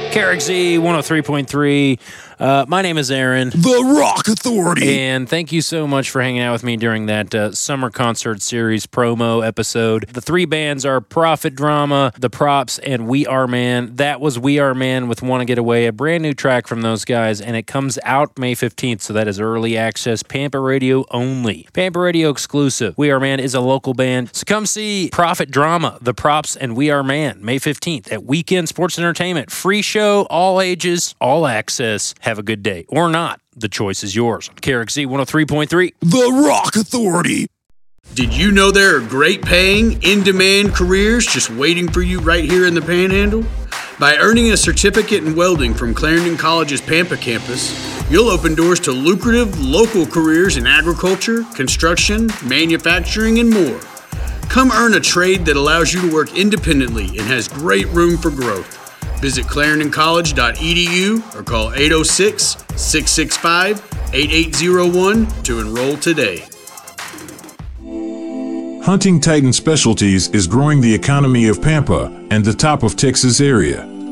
KRXZ 103.3. My name is Aaron. The Rock Authority. And thank you so much for hanging out with me during that summer concert series promo episode. The three bands are Prophet Drama, The Props, and We Are Man. That was We Are Man with Wanna Get Away, a brand new track from those guys, and it comes out May 15th, so that is early access, Pampa Radio only. Pampa Radio exclusive. We Are Man is a local band, so come see Prophet Drama, The Props, and We Are Man, May 15th at Weekend Sports Entertainment. Free show, all ages, all access. Have a good day. Or not. The choice is yours. KRXZ 103.3. The Rock Authority. Did you know there are great paying, in-demand careers just waiting for you right here in the Panhandle? By earning a certificate in welding from Clarendon College's Pampa campus, you'll open doors to lucrative local careers in agriculture, construction, manufacturing, and more. Come earn a trade that allows you to work independently and has great room for growth. Visit clarendoncollege.edu or call 806-665-8801 to enroll today. Hunting Titan Specialties is growing the economy of Pampa and the top of Texas area.